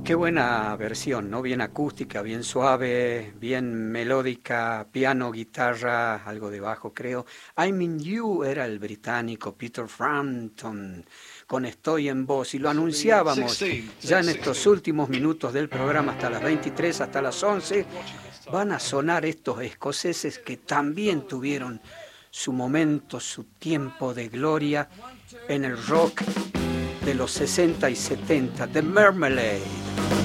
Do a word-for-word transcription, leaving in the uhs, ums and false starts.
Qué buena versión, ¿no? Bien acústica, bien suave, bien melódica, piano, guitarra, algo de bajo, creo. I'm in You era el británico Peter Frampton con Estoy en Vos, y lo anunciábamos ya en estos últimos minutos del programa, hasta las veintitrés, hasta las once, van a sonar estos escoceses que también tuvieron su momento, su tiempo de gloria en el rock de los sesenta y setenta, The Marmalade.